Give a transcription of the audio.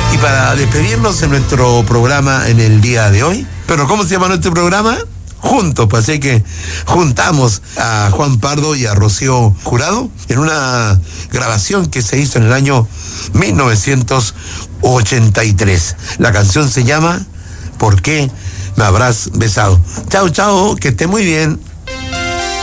Y para despedirnos de nuestro programa en el día de hoy, pero ¿cómo se llama nuestro programa? Juntos, pues así que juntamos a Juan Pardo y a Rocío Jurado en una grabación que se hizo en el año 1983. La canción se llama ¿Por qué me habrás besado? Chao, chao, que esté muy bien.